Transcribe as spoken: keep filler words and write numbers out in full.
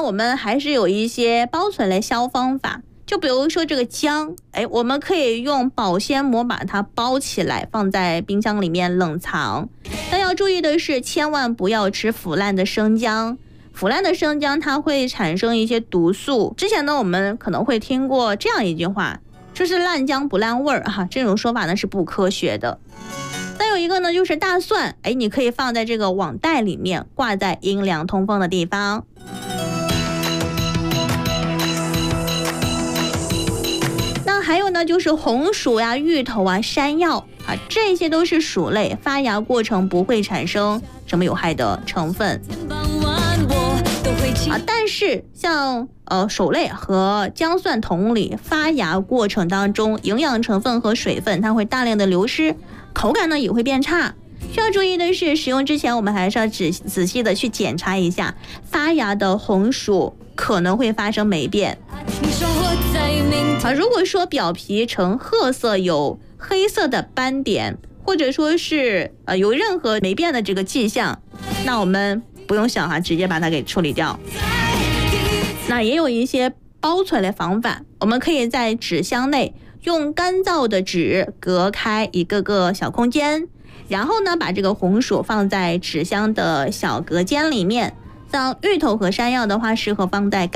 我们还是有一些保存类小方法，就比如说这个姜，哎，我们可以用保鲜膜把它包起来，放在冰箱里面冷藏。但要注意的是，千万不要吃腐烂的生姜。腐烂的生姜它会产生一些毒素。之前呢，我们可能会听过这样一句话，就是烂姜不烂味儿哈，这种说法呢是不科学的。再有一个呢，就是大蒜，哎，你可以放在这个网袋里面，挂在阴凉通风的地方。那还有呢，就是红薯呀、芋头啊、山药啊，这些都是薯类，发芽过程不会产生什么有害的成分。啊，但是像呃薯类和姜蒜同理，发芽过程当中营养成分和水分它会大量的流失，口感呢也会变差。需要注意的是，使用之前我们还是要仔仔细的去检查一下，发芽的红薯可能会发生霉变。啊，如果说表皮呈褐色，有黑色的斑点，或者说是呃有任何霉变的这个迹象，那我们不用想哈，直接把它给处理掉。那也有一些保存的方法，我们可以在纸箱内用干燥的纸隔开一个个小空间，然后呢，把这个红薯放在纸箱的小隔间里面。像芋头和山药的话，适合放在